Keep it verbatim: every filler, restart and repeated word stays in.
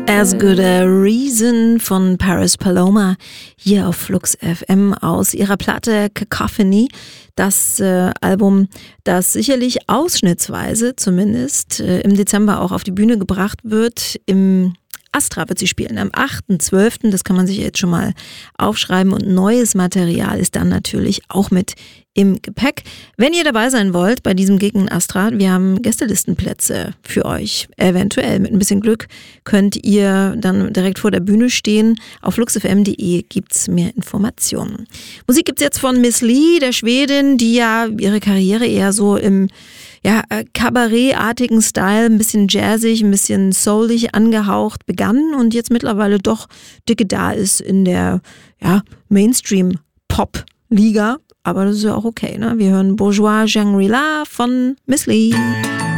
As Good a Reason von Paris Paloma hier auf Flux F M aus ihrer Platte Cacophony. Das äh, Album, das sicherlich ausschnittsweise zumindest äh, im Dezember auch auf die Bühne gebracht wird. Im Astra wird sie spielen am achten zwölften Das kann man sich jetzt schon mal aufschreiben. Und neues Material ist dann natürlich auch mit im Gepäck. Wenn ihr dabei sein wollt bei diesem Gig in Astra, wir haben Gästelistenplätze für euch. Eventuell mit ein bisschen Glück könnt ihr dann direkt vor der Bühne stehen. Auf fluxfm punkt de gibt's mehr Informationen. Musik gibt's jetzt von Miss Li, der Schwedin, die ja ihre Karriere eher so im ja, Kabarett-artigen Style, ein bisschen jazzig, ein bisschen soulig angehaucht begann und jetzt mittlerweile doch dicke da ist in der ja, Mainstream-Pop-Liga. Aber das ist ja auch okay, ne? Wir hören Bourgeois Shangri-La von Miss Li.